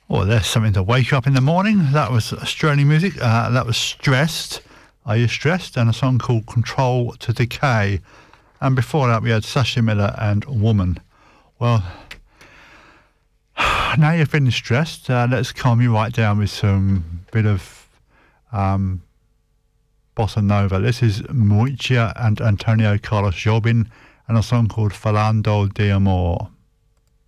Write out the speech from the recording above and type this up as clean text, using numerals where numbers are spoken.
Well, there's something to wake you up in the morning. That was Australian music. That was Stressed. Are You Stressed? And a song called Control to Decay. And before that, we had Sasha Miller and Woman. Well, now you're feeling stressed, let's calm you right down with some bit of bossa nova. This is Muicia and Antonio Carlos Jobim and a song called Falando de Amor.